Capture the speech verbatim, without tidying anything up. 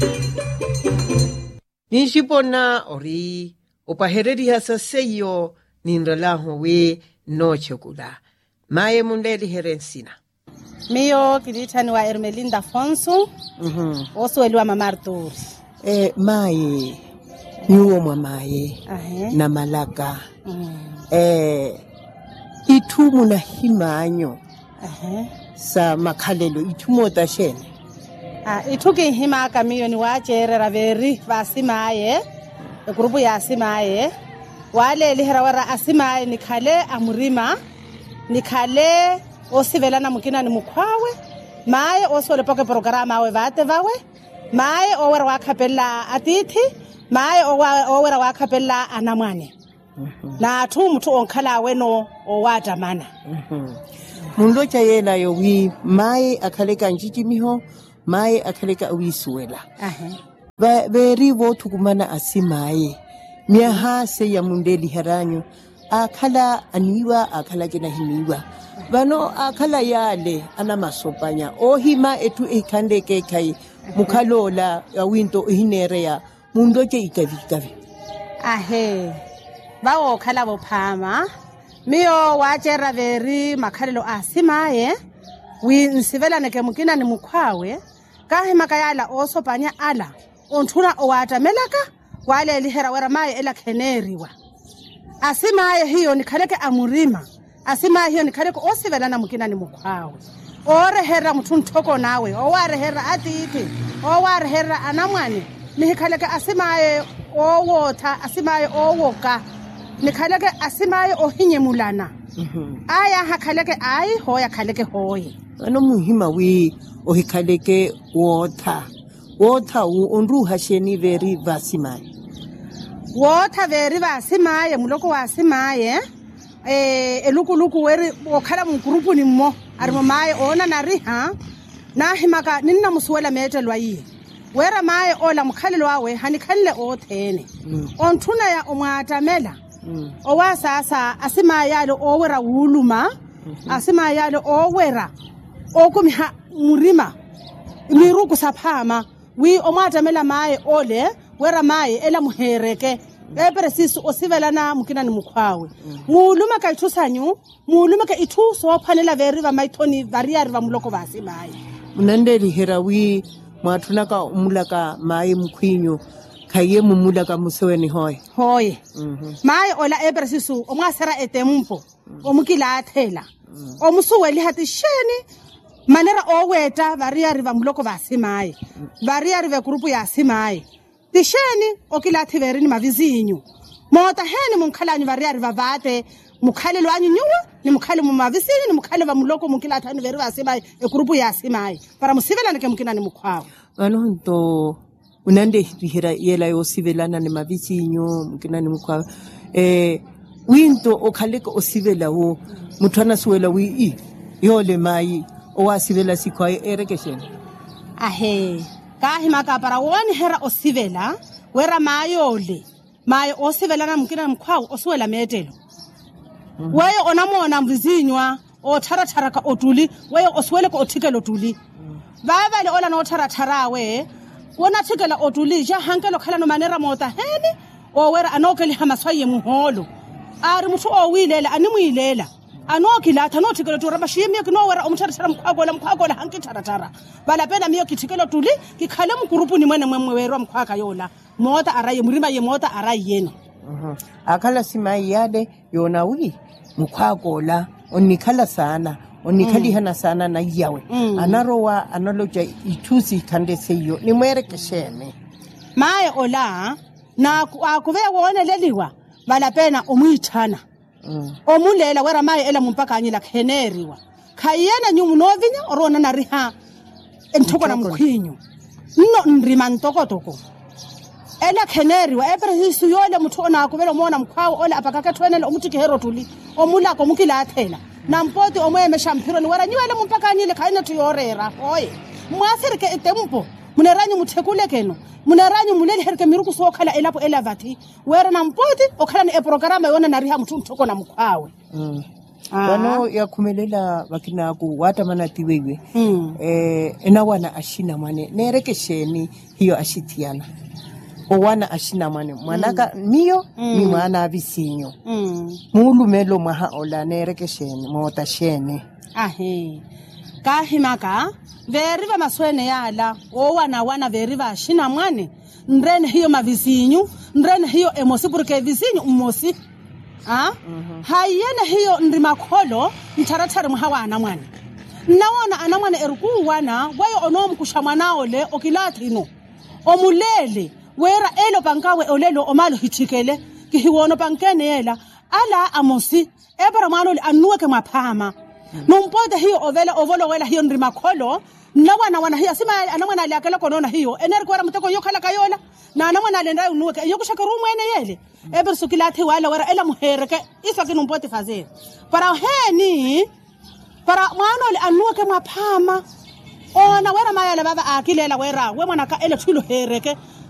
Nishipona ori opahereri hasa seyo ninralaho we no chokula. Mae mundeli herensina. Mio kilitani wa Ermelinda Fonso. Mhm. Oso eliwa mama Arthur. Eh mae nyuo mwa mae Ahe. na malaka. Mm. Eh itumu na himanyo. Ahe. Sa makhalelo itumo tashene. Ah, ituki hima kamiyo ni wachere raveri vasimaye. Grupu ya asimaye. Wale lihera wara asimaye nikale amurima. Nikale osivelana mukina ni mukwawe. Mae osole poke programa awe vate vawe. Mae owera wakapela atiti. Mae owera wakapela anamwane. Mm-hmm. Na tu mtu onkala weno owata mana. Mhm. Mundo cha yela yo wi mae akaleka njiji miho. Mae akaleka wisuela. Ahe. Ba beri votu kumana asimaye. Miaha se ya mundeli heranyo. Akala aniwa akala jena himiwa. Bano akala yale ana masopanya. Ohima etu ekande ke kai. Mukalola ya winto hinerea. Mundo che ikavi ikavi. Ahe. Bawo kala bo phama. Mio wachera veri makhalelo asimaye. Wi nsivela neke mukina ni mukwawe. Kahi makayala oso panya ala. Ontuna owata melaka. Wale lihera wera mae ela keneriwa. Asimaye hiyo ni kaleke amurima. Asimaye hiyo ni kaleke osivela na mukina ni mukwawe. Ore hera mtuntoko nawe. Oware hera atiti. Oware hera anamwani. Ni kaleke asimaye owota. Asimaye owoka. Ni kaleke asimaye ohinye mulana. Mhm. Aya hakaleke ai hoya kaleke hoye. Ano muhima wi ohikaleke water. Water unru hasheni veri vasimaye. Water veri vasimaye muloko wasimaye. Eh eluku luku weri okhala mu grupu ni mo arimo maye ona na riha na himaka ninna muswela metelwa yi. Wera maye ola mukhalelo wawe hanikhalle othene. Mm. Ontuna ya omwatamela. Mm. Owa sasa asimayalo owera wuluma. Mm-hmm. Asimayalo owera okumiha murima miruku saphama wi omwatamela maye ole wera maye ela muhereke eperesisu osivelana mukina ni mukwawe. Mm. Muluma ka ithusanyu muluma ka ithuso ophanela veri va maithoni variari va muloko vasi maye. Munandeli herawi mwathunaka umulaka maye mkhwinyo khaye mumulaka museweni hoye hoye. Mhm. Maye ola eperesisu omwasera etempo. Mm. Omukila athela. Mm. Omusuweli hati sheni manera oweta variari va muloko vasi maye. Mm. Variari va grupu ya asimaye. Tisheni okila thiverini mavizinyu. Mota heni munkhalanyu variari va vate. Mukhalelo anyu nyuwa ni mukhale mu mavisinyu ni mukhale va muloko mukila thani veri va asimaye e grupu ya asimaye. Para musivela nake mukina ni mukwawe. Ano nto unande hira yela yo sivelana ni mavisinyu mukina ni mukwawe. Eh winto okhaleka osivela wo muthana suwela wi i yole mai owasivela sikwaye erekesheni. Ahe. Kahi makapara woni hera osivela wera mayole. Maye osivela na mukina mkwawe osuwela metelo. Mm-hmm. Weyo onamona mvizinywa otharatharaka otuli weyo oswele ko othikelo otuli. Mm. Baba le ola no tharatharawe wona thikela otuli ja hankelo khala no manera mota heni owera anokeli hamaswaye muholo. Ari muthu owilela animuyilela. Anokila thano thikelo to rabashimi kino wera omtharathara mkhwagola mkhwagola hanki tharathara. Bala pena miyo kithikelo otuli kikhale mgrupu ni mwene mwemwe werwa mkhwaka yola. Mota araye murima ye mota araye yeno. Mhm. Akala simaye yade yona wi mukhagola onikhala sana onikhali mm. hana sana na yawe. Mm. Anarowa analoja ithusi khande seyo ni mwerekeshene. Maye ola na akuve wona leliwa bala pena omuyithana. Mm. Omulela wera maye ela mumpakanyila kheneriwa. Khayena nyumu novinya orona na riha enthoko na mkhwinyo. No ndrima ntokotoko. Ela kheneriwa eperesisu yole muthu ona akuvela umona mkhwawo ola apakaka thwenela omuthike herotuli omulako mukila athela nampoti omweme shamphiro ni wera nyiwele mumpakanyile khayina thuyorera hoye mwasirike etempo muneranyu muthekule keno muneranyu muleli herike miruku sokhala elapo elavathi wera nampoti okhala ni e programa yona na riha muthu mthoko na mkhwawe. Mm. Wano ya kumelela wakinaku wata manati wewe. Mm. Eh, ena wana ashina mwane. Nereke sheni hiyo ashitiana. O wana ashina mwane. Mwanaka mm. miyo, mm. mi mwana abisinyo. Mm. Mulu melo maha ola nereke sheni. Mwota sheni. Ahe. Kahimaka, veriva maswene yala. O wana wana veriva ashina mwane. Nrene hiyo mavisinyu. Nrene hiyo emosi purke visinyu umosi. Ah? Mm-hmm. Hayene hiyo ndrimakolo ntaratare muhawana mwana. Nawona anamwana eruku wana wayo onomu kushamwana ole okilati ino. Omulele wera elo pankawe olelo omalo hichikele kihiwono pankene yela ala amosi ebara mwana ole anuweke mapama. Mm-hmm. Numpode hiyo ovela ovolo wela hiyo ndrimakolo nawana wana hiyo sima anamwana ali akela konona hiyo eneriko wera muteko yokala kayola na anamwana alenda unuweke yokushaka rumu ene yele. Eber sukilati wala wera ela muhereke isa kinu mpote faze para heni para mwana ole anuke mapama ona wera mayala baba akilela wera we mwana ka ele chulo hereke